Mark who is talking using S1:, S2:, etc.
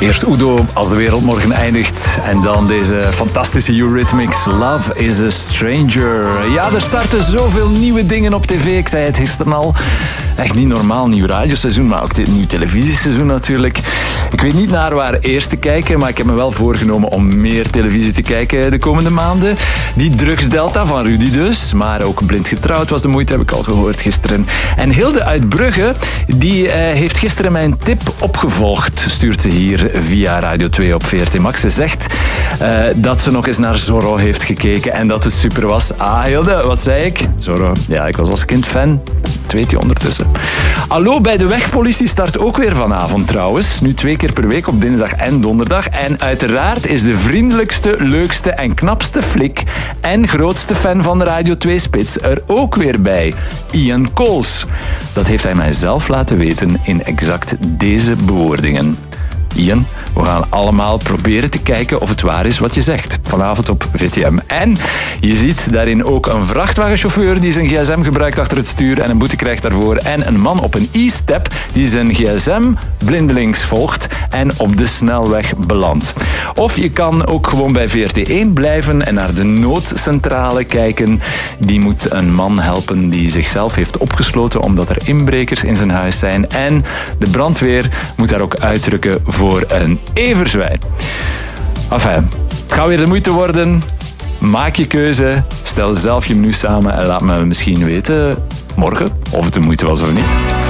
S1: Eerst Udo als de wereld morgen eindigt. En dan deze fantastische Eurythmics. Love is a Stranger. Ja, er starten zoveel nieuwe dingen op tv. Ik zei het gisteren al. Echt niet normaal nieuw radioseizoen, maar ook nieuw televisieseizoen natuurlijk. Ik weet niet naar waar eerst te kijken, maar ik heb me wel voorgenomen om meer televisie te kijken de komende maanden. Die Drugsdelta van Rudy dus. Maar ook Blind Getrouwd was de moeite, heb ik al gehoord gisteren. En Hilde uit Brugge, die heeft gisteren mijn tip opgevolgd. Stuurt ze hier via Radio 2 op VRT Max. Ze zegt dat ze nog eens naar Zorro heeft gekeken en dat het super was. Ah, Hilde, wat zei ik? Zorro. Ja, ik was als kind fan. Dat weet je ondertussen. Hallo bij de Wegpolitie start ook weer vanavond trouwens. Nu 2 keer per week op dinsdag en donderdag. En uiteraard is de vriendelijkste, leukste en knapste flik en grootste fan van de Radio 2 Spits er ook weer bij. Ian Coles. Dat heeft hij mij zelf laten weten in exact deze bewoordingen. Ian, we gaan allemaal proberen te kijken of het waar is wat je zegt. Vanavond op VTM. En je ziet daarin ook een vrachtwagenchauffeur die zijn gsm gebruikt achter het stuur en een boete krijgt daarvoor. En een man op een e-step die zijn gsm blindelings volgt en op de snelweg belandt. Of je kan ook gewoon bij VRT1 blijven en naar de noodcentrale kijken. Die moet een man helpen die zichzelf heeft opgesloten omdat er inbrekers in zijn huis zijn. En de brandweer moet daar ook uitdrukken voor een everzwijn. Enfin, het gaat weer de moeite worden. Maak je keuze, stel zelf je menu samen en laat me misschien weten morgen of het de moeite was of niet.